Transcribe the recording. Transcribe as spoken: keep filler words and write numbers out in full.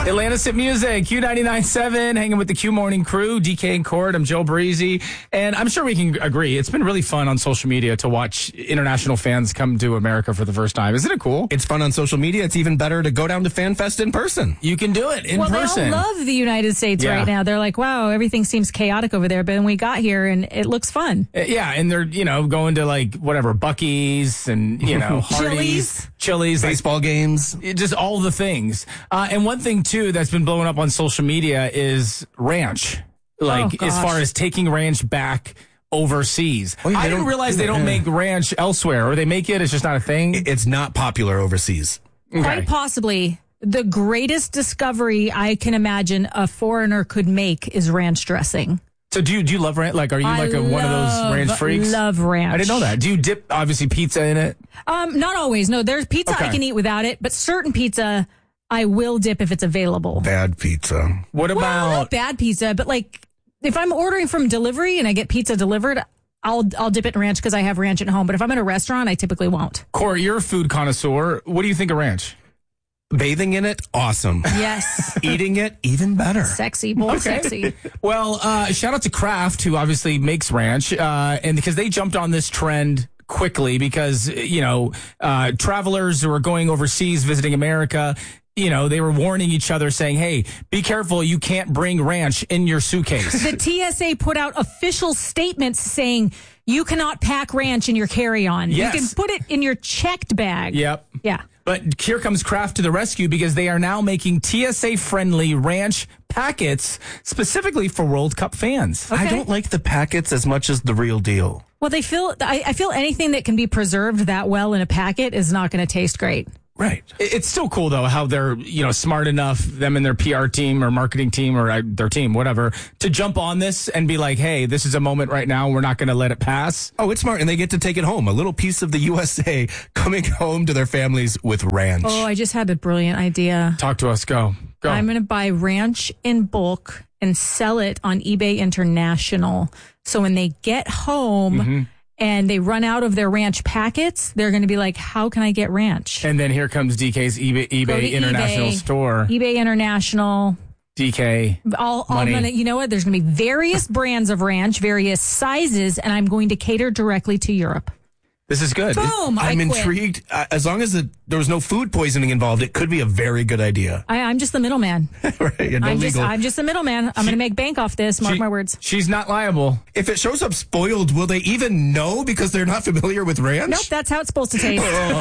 Atlantis Hit Music, Q ninety-nine point seven, hanging with the Q Morning crew, D K and Cord. I'm Joe Breezy. And I'm sure we can agree, it's been really fun on social media to watch international fans come to America for the first time. Isn't it cool? It's fun on social media. It's even better to go down to FanFest in person. You can do it in well, person. Well, they all love the United States Yeah. right now. They're like, wow, everything seems chaotic over there. But then we got here and it looks fun. Uh, Yeah, and they're, you know, going to like whatever, Buc-ee's and, you know, Hardee's, Chili's, like, Baseball games. just all the things. Uh, and one thing, too, that's been blowing up on social media is ranch. Like, Oh, as gosh. far as taking ranch back overseas. Oh, yeah, I they didn't don't- realize they don't yeah. make ranch elsewhere, or they make it, it's just not a thing. It's not popular overseas. Okay. Quite possibly the greatest discovery I can imagine a foreigner could make is ranch dressing. So do you, do you love ranch? Like, are you I like a, one of those ranch love- freaks? love ranch. I didn't know that. Do you dip, obviously, pizza in it? Um, not always. No, there's pizza Okay. I can eat without it, but certain pizza I will dip if it's available. Bad pizza. What Well, about... not bad pizza, but like if I'm ordering from delivery and I get pizza delivered, I'll I'll dip it in ranch because I have ranch at home. But if I'm at a restaurant, I typically won't. Corey, you're a food connoisseur. What do you think of ranch? Bathing in it, awesome. Yes, Eating it, even better. sexy, bold, sexy. Well, uh, shout out to Kraft, who obviously makes ranch, uh, and because they jumped on this trend quickly because, you know, uh, travelers who are going overseas visiting America, you know, they were warning each other saying, hey, be careful, you can't bring ranch in your suitcase. The T S A put out official statements saying you cannot pack ranch in your carry-on. Yes. You can put it in your checked bag. Yep. Yeah. But here comes Kraft to the rescue because they are now making T S A-friendly ranch packets specifically for World Cup fans. I Okay. don't like the packets as much as the real deal. Well, they feel. I, I feel anything that can be preserved that well in a packet is not going to taste great. Right. It- It's still cool, though, how they're, you know, smart enough, them and their P R team or marketing team or uh, their team, whatever, to jump on this and be like, hey, this is a moment right now. We're not going to let it pass. Oh, it's smart, and they get to take it home. A little piece of the U S A coming home to their families with ranch. Oh, I just had a brilliant idea. Talk to us. Go. Go. I'm going to buy ranch in bulk and sell it on eBay International. So when they get home Mm-hmm. and they run out of their ranch packets, they're going to be like, how can I get ranch? And then here comes D K's eBay, Go eBay to International eBay. Store. eBay International. D K. All, all Money. gonna, you know what? There's going to be various brands of ranch, various sizes, and I'm going to cater directly to Europe. This is good. Boom! I I'm quit. intrigued. Uh, as long as it, there was no food poisoning involved, it could be a very good idea. I, I'm just the middleman. right? And no I'm just, legal. I'm just the middleman. I'm going to make bank off this. Mark She- my words. She's not liable. If it shows up spoiled, will they even know because they're not familiar with ranch? Nope, that's how it's supposed to taste.